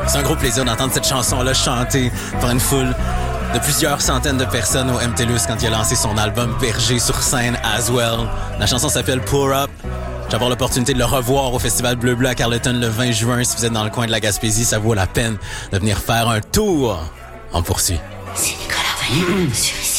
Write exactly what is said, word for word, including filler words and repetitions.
C'est un gros plaisir d'entendre cette chanson-là chanter par une foule de plusieurs centaines de personnes au M T L U S quand il a lancé son album Berger sur scène As Well. La chanson s'appelle Pour Up. Je vais avoir l'opportunité de le revoir au Festival Bleu Bleu à Carleton le vingt juin. Si vous êtes dans le coin de la Gaspésie, ça vaut la peine de venir faire un tour. On poursuit. C'est Nicolas Vaillant sur ici.